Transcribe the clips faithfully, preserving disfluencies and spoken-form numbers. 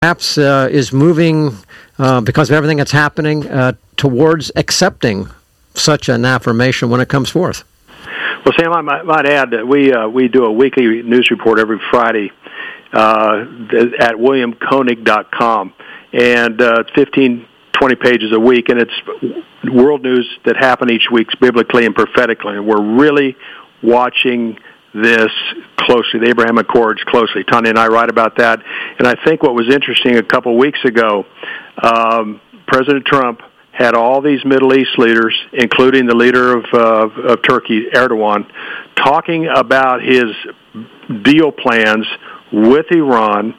perhaps uh, is moving, uh, because of everything that's happening, uh, towards accepting such an affirmation when it comes forth? Well, Sam, I might, might add that we uh, we do a weekly news report every Friday uh, at william koenig dot com, and uh, it's fifteen, twenty pages a week, and it's world news that happen each week biblically and prophetically, and we're really watching this closely, the Abraham Accords closely. Tanya and I write about that, and I think what was interesting a couple weeks ago, um, President Trump had all these Middle East leaders, including the leader of, uh, of Turkey, Erdogan, talking about his deal plans with Iran,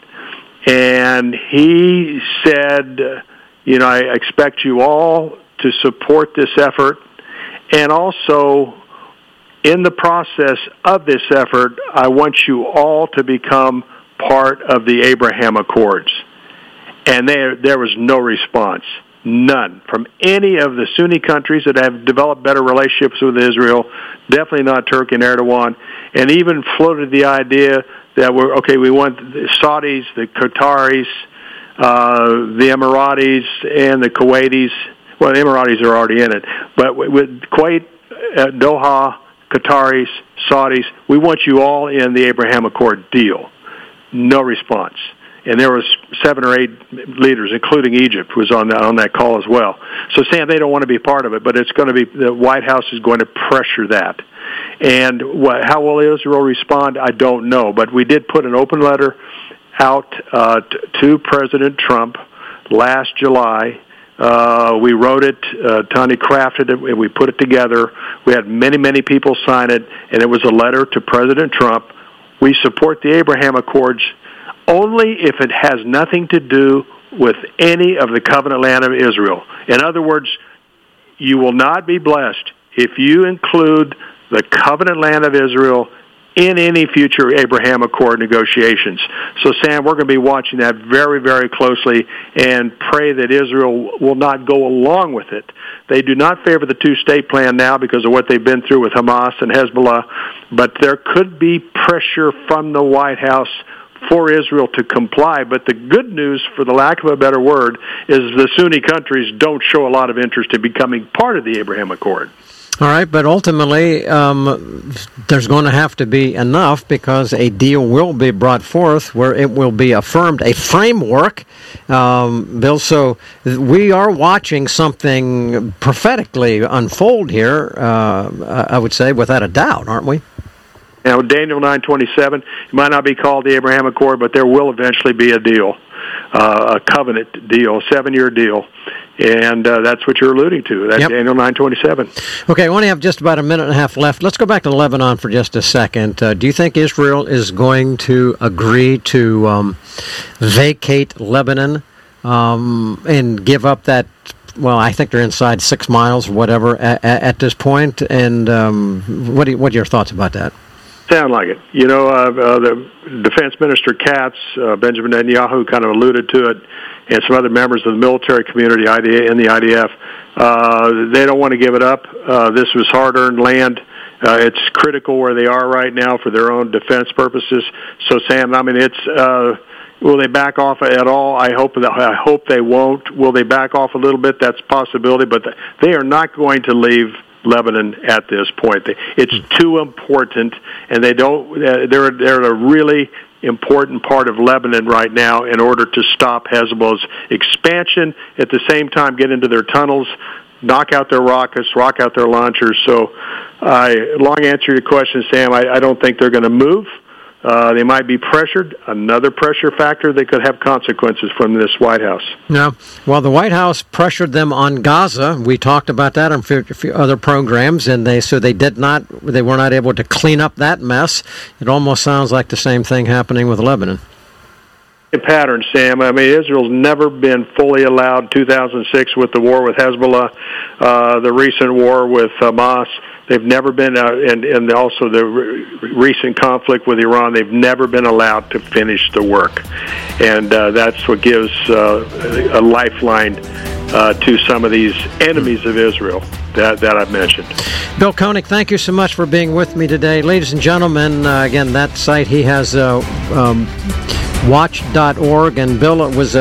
and he said, you know, I expect you all to support this effort, and also in the process of this effort, I want you all to become part of the Abraham Accords. And there, there was no response, none, from any of the Sunni countries that have developed better relationships with Israel, definitely not Turkey and Erdogan, and even floated the idea that we're, okay, we want the Saudis, the Qataris, uh, the Emiratis, and the Kuwaitis. Well, the Emiratis are already in it, but with Kuwait, uh, Doha, Qataris, Saudis, we want you all in the Abraham Accord deal. No response. And there was seven or eight leaders, including Egypt, was on that, on that call as well. So, Sam, they don't want to be part of it, but it's going to be, the White House is going to pressure that. And what, how will Israel respond? I don't know. But we did put an open letter out uh, t- to President Trump last July. Uh, we wrote it, uh, Tony crafted it, and we put it together. We had many, many people sign it, and it was a letter to President Trump. We support the Abraham Accords only if it has nothing to do with any of the covenant land of Israel. In other words, you will not be blessed if you include the covenant land of Israel in any future Abraham Accord negotiations. So, Sam, we're going to be watching that very, very closely and pray that Israel will not go along with it. They do not favor the two-state plan now because of what they've been through with Hamas and Hezbollah, but there could be pressure from the White House for Israel to comply. But the good news, for the lack of a better word, is the Sunni countries don't show a lot of interest in becoming part of the Abraham Accord. All right, but ultimately, um, there's going to have to be enough, because a deal will be brought forth where it will be affirmed, a framework, um, Bill. So we are watching something prophetically unfold here, uh, I would say, without a doubt, aren't we? Now, Daniel nine twenty-seven, it might not be called the Abraham Accord, but there will eventually be a deal, uh, a covenant deal, a seven-year deal. And uh, that's what you're alluding to. That's yep. Daniel nine twenty-seven. Okay, we only have just about a minute and a half left. Let's go back to Lebanon for just a second. Uh, do you think Israel is going to agree to um, vacate Lebanon um, and give up that, well, I think they're inside six miles or whatever at, at this point? And um, what, do you, what are your thoughts about that? Sound like it. You know, uh, uh, the Defense Minister Katz, uh, Benjamin Netanyahu, kind of alluded to it, and some other members of the military community I D A, in the I D F. Uh, they don't want to give it up. Uh, this was hard-earned land. Uh, it's critical where they are right now for their own defense purposes. So, Sam, I mean, it's uh, will they back off at all? I hope that I hope they won't. Will they back off a little bit? That's a possibility, but they are not going to leave Lebanon at this point. It's too important, and they don't. They're they're a really important part of Lebanon right now in order to stop Hezbollah's expansion. At the same time, get into their tunnels, knock out their rockets, rock out their launchers. So, uh, long answer to your question, Sam. I, I don't think they're going to move. Uh, they might be pressured. Another pressure factor, they could have consequences from this White House. No. Well, the White House pressured them on Gaza. We talked about that on a few other programs, and they so they did not, they were not able to clean up that mess. It almost sounds like the same thing happening with Lebanon. A pattern, Sam. I mean, Israel's never been fully allowed. two thousand six with the war with Hezbollah, uh, the recent war with Hamas. They've never been, uh, and, and also the re- recent conflict with Iran, they've never been allowed to finish the work. And uh, that's what gives uh, a lifeline uh, to some of these enemies of Israel that, that I've mentioned. Bill Koenig, thank you so much for being with me today. Ladies and gentlemen, uh, again, that site, he has uh, um, watch dot org. And Bill, it was